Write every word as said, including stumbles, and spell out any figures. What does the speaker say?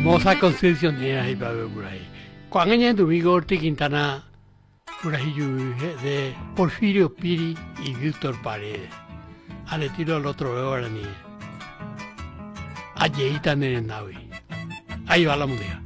Hermosa Concepción de ahí para ver por ahí. Cuando en Domingo Ortiz Quintana, por ahí yo de Porfirio Piri y Víctor Paredes. Al tiro al otro ahora ni. Allí están en el nave. Ahí va la música.